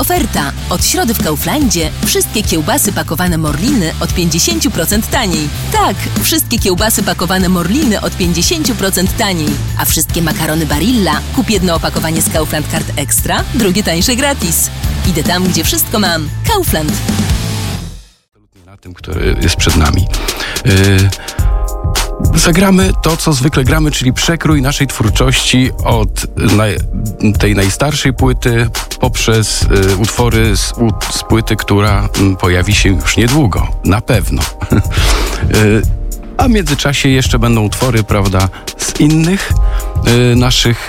Oferta. Od środy w Kauflandzie wszystkie kiełbasy pakowane Morliny od 50% taniej. Tak, wszystkie kiełbasy pakowane Morliny od 50% taniej. A wszystkie makarony Barilla kup jedno opakowanie z Kaufland Card Extra, drugie tańsze gratis. Idę tam, gdzie wszystko mam. Kaufland. Na tym, który jest przed nami. Zagramy to, co zwykle gramy, czyli przekrój naszej twórczości od tej najstarszej płyty poprzez utwory z płyty, która pojawi się już niedługo. Na pewno. A w międzyczasie jeszcze będą utwory, prawda, z innych naszych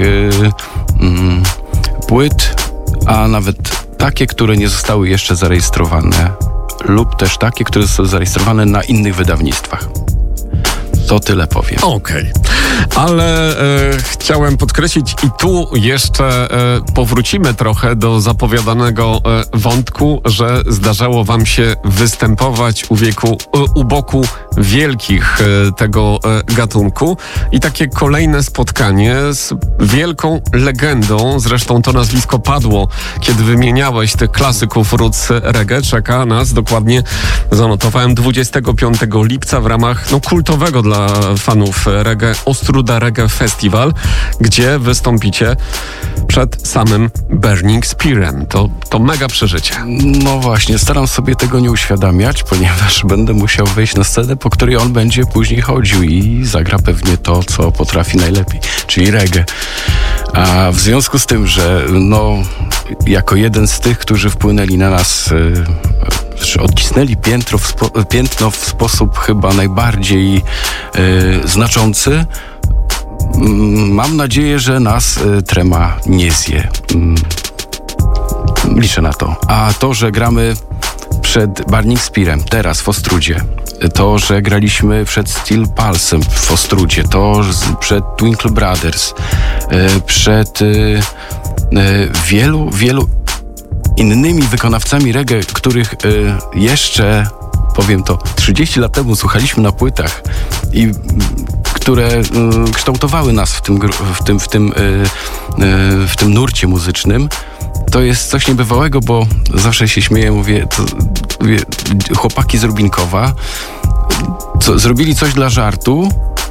płyt, a nawet takie, które nie zostały jeszcze zarejestrowane lub też takie, które zostały zarejestrowane na innych wydawnictwach. To tyle powiem. Okej. Ale chciałem podkreślić i tu jeszcze powrócimy trochę do zapowiadanego wątku, że zdarzało wam się występować u boku wielkich tego gatunku i takie kolejne spotkanie z wielką legendą, zresztą to nazwisko padło, kiedy wymieniałeś tych klasyków roots reggae, czeka nas dokładnie, zanotowałem, 25 lipca w ramach kultowego dla fanów reggae Ostruda Reggae Festival, gdzie wystąpicie przed samym Burning Spearem. To mega przeżycie. No właśnie, staram sobie tego nie uświadamiać, ponieważ będę musiał wejść na scenę, po której on będzie później chodził i zagra pewnie to, co potrafi najlepiej, czyli reggae. A w związku z tym, że jako jeden z tych, którzy wpłynęli na nas, że odcisnęli piętno w sposób chyba najbardziej znaczący, mam nadzieję, że nas trema nie zje. Liczę na to. A to, że gramy przed Burning Spearem, teraz w Ostrudzie, to, że graliśmy przed Steel Pulsem w Ostrudzie, to przed Twinkle Brothers, przed wielu innymi wykonawcami reggae, których jeszcze, powiem to, 30 lat temu słuchaliśmy na płytach i które kształtowały nas w tym nurcie muzycznym. To jest coś niebywałego, bo zawsze się śmieję, mówię, chłopaki z Rubinkowa zrobili coś dla żartu,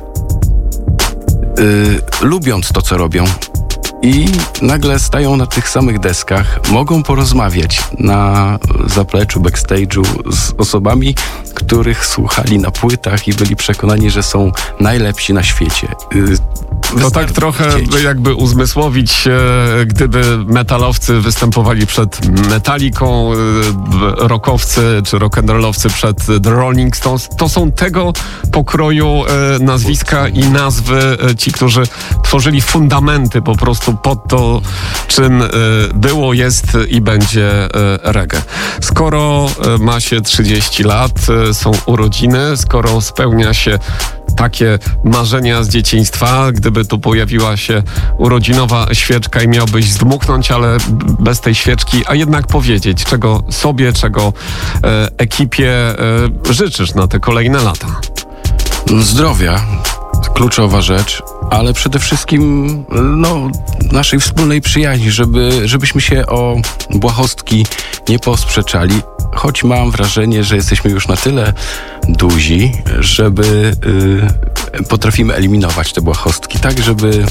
lubiąc to, co robią. I nagle stają na tych samych deskach, mogą porozmawiać na zapleczu, backstage'u z osobami, których słuchali na płytach i byli przekonani, że są najlepsi na świecie. To tak trochę jakby uzmysłowić, gdyby metalowcy występowali przed Metallicą, rockowcy czy rock'n'rollowcy przed The Rolling Stones. To są tego pokroju nazwiska i nazwy ci, którzy tworzyli fundamenty po prostu pod to, czym było, jest i będzie reggae. Skoro ma się 30 lat, są urodziny, skoro spełnia się takie marzenia z dzieciństwa, gdyby tu pojawiła się urodzinowa świeczka i miałbyś zdmuchnąć, ale bez tej świeczki, a jednak powiedzieć, czego sobie, czego ekipie życzysz na te kolejne lata? Zdrowia, kluczowa rzecz, ale przede wszystkim naszej wspólnej przyjaźni, żebyśmy się o błahostki nie posprzeczali, choć mam wrażenie, że jesteśmy już na tyle duzi, żeby potrafimy eliminować te błahostki, tak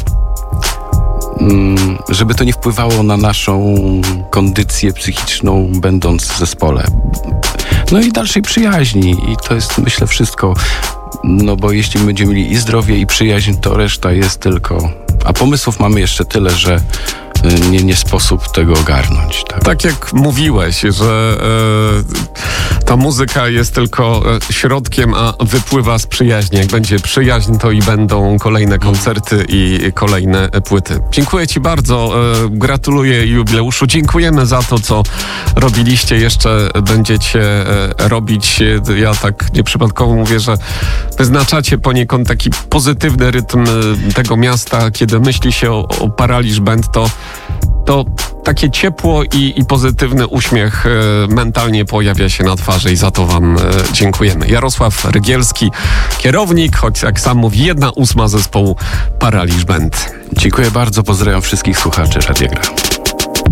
żeby to nie wpływało na naszą kondycję psychiczną, będąc w zespole. No i dalszej przyjaźni i to jest, myślę, wszystko. No bo jeśli będziemy mieli i zdrowie, i przyjaźń, to reszta jest tylko... A pomysłów mamy jeszcze tyle, że nie sposób tego ogarnąć. Tak jak mówiłeś, że ta muzyka jest tylko środkiem, a wypływa z przyjaźni. Jak będzie przyjaźń, to i będą kolejne koncerty i kolejne płyty. Dziękuję ci bardzo. Gratuluję jubileuszu. Dziękujemy za to, co robiliście. Jeszcze będziecie robić. Ja tak nieprzypadkowo mówię, że wyznaczacie poniekąd taki pozytywny rytm tego miasta. Kiedy myśli się o Paraliż Band, to takie ciepło i pozytywny uśmiech mentalnie pojawia się na twarzy i za to wam dziękujemy. Jarosław Rygielski, kierownik, choć jak sam mówi, 1/8 zespołu Paraliż Band. Dziękuję bardzo, pozdrawiam wszystkich słuchaczy Radia Gra.